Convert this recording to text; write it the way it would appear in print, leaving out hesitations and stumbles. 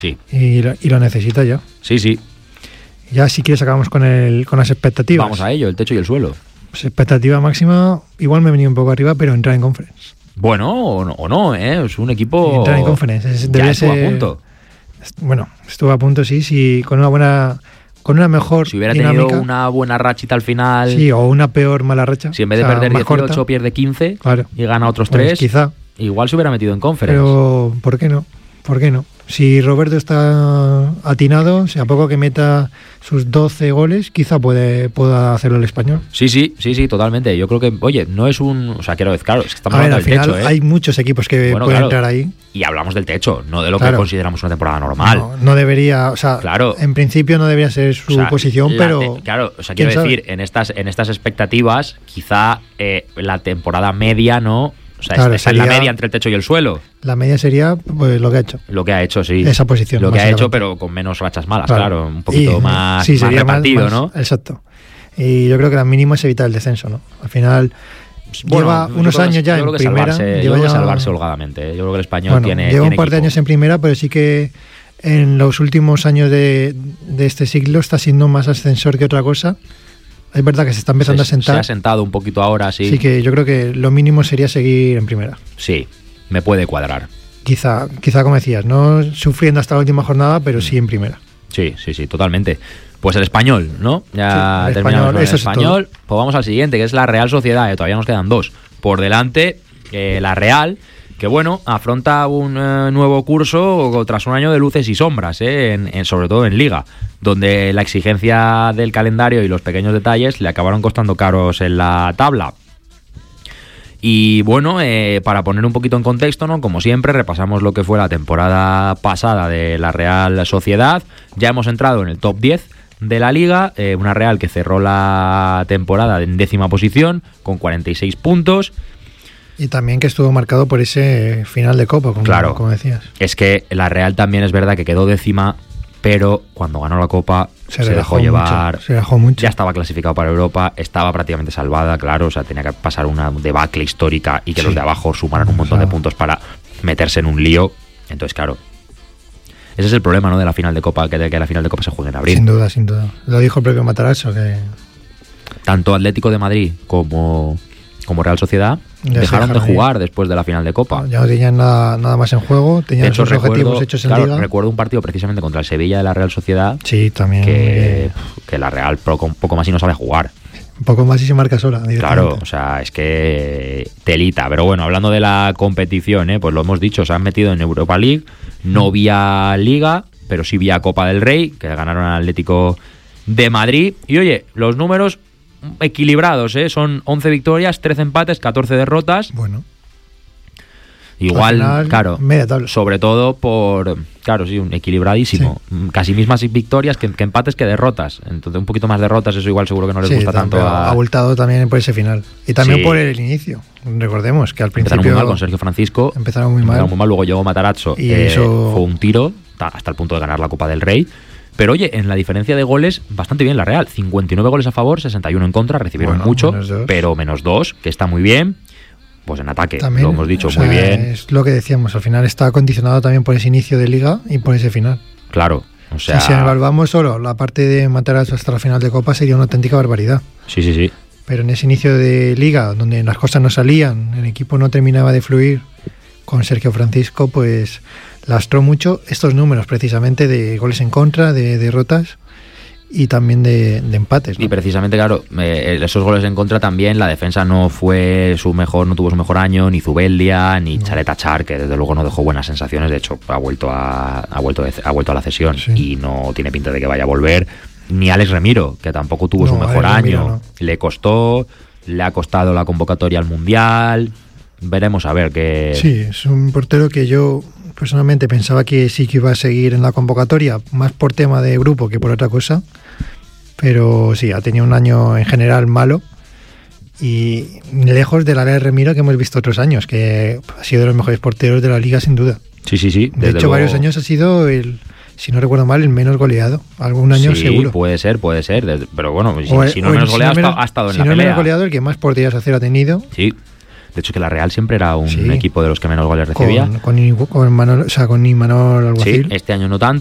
Sí. Y lo necesita ya. Sí. Ya si quieres acabamos con las expectativas. Vamos a ello, el techo y el suelo. Pues expectativa máxima, igual me he venido un poco arriba, pero entrar en Conference. Bueno, o no, es un equipo... Entrar en Conference. Ya estuvo a punto. Bueno, estuvo a punto, sí, con una mejor si hubiera dinámica, tenido una buena rachita al final... Sí, o una peor mala racha. Si en vez de perder 18 corta, pierde 15, claro, y gana otros 3, pues quizá. Igual se hubiera metido en Conference. Pero, ¿por qué no? Si Roberto está atinado, si a poco que meta sus 12 goles, quizá pueda hacerlo el Español. Sí, totalmente. Yo creo que, oye, no es un... O sea, quiero decir, claro, es que estamos hablando del techo, Hay muchos equipos que pueden entrar ahí. Y hablamos del techo, no de lo que consideramos una temporada normal. No debería, o sea, en principio no debería ser su posición, pero... Claro, o sea, quiero decir, en estas expectativas, quizá la temporada media, ¿no... O sea, esa es la media entre el techo y el suelo. La media sería pues lo que ha hecho. Lo que ha hecho, sí. Esa posición. Lo que ha hecho, pero con menos rachas malas, claro. Un poquito más repartido, ¿no? Exacto. Y yo creo que lo mínimo es evitar el descenso, ¿no? Al final lleva unos años ya en primera. Yo creo que salvarse holgadamente. Yo creo que el Español lleva un par de años en primera, pero sí que en los últimos años de este siglo está siendo más ascensor que otra cosa. Es verdad que se está empezando a sentar. Se ha sentado un poquito ahora, sí. Sí, que yo creo que lo mínimo sería seguir en primera. Sí, me puede cuadrar. Quizá como decías, no sufriendo hasta la última jornada, pero sí en primera. Sí, totalmente. Pues el Español, ¿no? Ya terminamos con el Español. Pues vamos al siguiente, que es la Real Sociedad. Todavía nos quedan 2. Por delante, la Real, que bueno, afronta un nuevo curso tras un año de luces y sombras, sobre todo en Liga, donde la exigencia del calendario y los pequeños detalles le acabaron costando caros en la tabla. Y bueno, para poner un poquito en contexto, ¿no? Como siempre, repasamos lo que fue la temporada pasada de la Real Sociedad. Ya hemos entrado en el top 10 de la Liga, una Real que cerró la temporada en 10ª posición, con 46 puntos. Y también que estuvo marcado por ese final de Copa, como decías. Es que la Real también es verdad que quedó 10ª, pero cuando ganó la Copa se dejó llevar. Se dejó mucho. Ya estaba clasificado para Europa, estaba prácticamente salvada, claro. O sea, tenía que pasar una debacle histórica y que los de abajo sumaran un montón de puntos para meterse en un lío. Entonces, claro, ese es el problema, ¿no? De la final de Copa, que la final de Copa se juegue en abril. Sin duda. Lo dijo el propio Matarazzo, que tanto Atlético de Madrid como Real Sociedad dejaron de jugar después de la final de Copa. Ya no tenían nada más en juego, tenían sus objetivos hechos en Liga. Recuerdo un partido precisamente contra el Sevilla de la Real Sociedad. Sí, también. Que la Real un poco más y no sabe jugar. Un poco más y se marca sola. Claro, o sea, es que telita. Pero bueno, hablando de la competición, pues lo hemos dicho, se han metido en Europa League, no vía Liga, pero sí vía Copa del Rey, que ganaron al Atlético de Madrid. Y oye, los números equilibrados, son 11 victorias, 13 empates, 14 derrotas. Bueno. Igual, final, claro, media tabla. Sobre todo un equilibradísimo. Sí. Casi mismas victorias que empates que derrotas. Entonces, un poquito más derrotas, eso igual seguro que no les gusta tanto. Ha abultado también por ese final. Y también por el inicio. Recordemos que al principio empezaron muy mal con Sergio Francisco. Empezaron muy mal. Luego llegó Matarazzo. Y eso fue un tiro hasta el punto de ganar la Copa del Rey. Pero oye, en la diferencia de goles, bastante bien la Real. 59 goles a favor, 61 en contra. Recibieron mucho, pero -2, que está muy bien. Pues en ataque, también, lo hemos dicho, muy bien. Es lo que decíamos, al final está condicionado también por ese inicio de Liga y por ese final. Claro, o sea... Si evaluamos solo la parte de Matarazzo hasta la final de Copa, sería una auténtica barbaridad. Sí. Pero en ese inicio de Liga, donde las cosas no salían, el equipo no terminaba de fluir, con Sergio Francisco, pues lastró mucho estos números, precisamente, de goles en contra, de derrotas y también de empates, ¿no? Y precisamente, claro, esos goles en contra también, la defensa no tuvo su mejor año, ni Zubeldia, ni Chalet Achar, que desde luego no dejó buenas sensaciones. De hecho, ha vuelto a la cesión y no tiene pinta de que vaya a volver. Ni Alex Remiro, que tampoco tuvo su mejor año. Le ha costado la convocatoria al Mundial. Veremos a ver qué... Sí, es un portero que yo personalmente pensaba que sí que iba a seguir en la convocatoria, más por tema de grupo que por otra cosa. Pero sí, ha tenido un año en general malo y lejos del Alex Remiro que hemos visto otros años, que ha sido de los mejores porteros de la Liga sin duda. Sí. De hecho, varios años ha sido si no recuerdo mal, el menos goleado. Algún año seguro. Puede ser. Pero bueno, si no menos goleado, ha estado en la pelea. Si no menos goleado, el que más porterías a cero ha tenido. Sí. De hecho, que la Real siempre era un equipo de los que menos goles recibía. Con Imanol Alguacil. Sí, este año no tanto.